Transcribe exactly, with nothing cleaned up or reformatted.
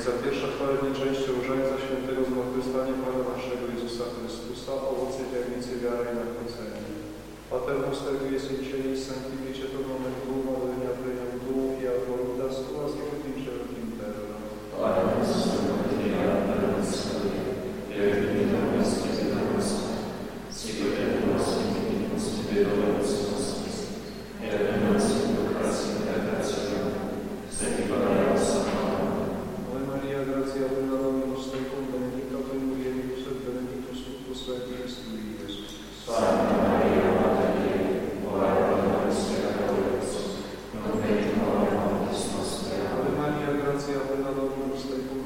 Dwudziesta pierwsza chwalebnie część różańca świętego zmartwychwstania Pana naszego Jezusa Chrystusa, owoce dzielnicy wiary i nachwycenia. Pater noster, qui es in celis, sanctificetur nomen tuum, adveniat regnum tuum, fiat voluntas tua, sicut in cielo et in terra. Pane nostrum quotidianum da nobis hodie, et dimitte nobis debita nostra, sicut et nos dimittibus debitores nostris, et ne nos inducas in tentationem, sed libera nos a malo. Ave Maria, gratia plena Dominus tecum, benedicta tu in mulieribus et benedictus fructus ventris tui, Iesus. Sancta Maria, Mater Dei, ora pro nobis peccatoribus, nunc et in hora mortis nostrae. Ave Maria, gratia plena Dominus tecum,